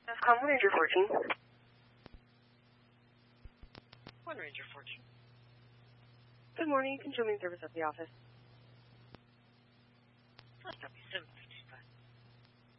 Come, Ranger 14. 1 Ranger 14. Good morning. You can show me the service at the office. First up, Sims.